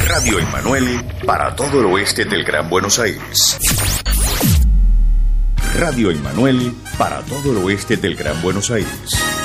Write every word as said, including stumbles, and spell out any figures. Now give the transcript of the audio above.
Radio Emanuel para todo el oeste del Gran Buenos Aires. Radio Emanuel para todo el oeste del Gran Buenos Aires.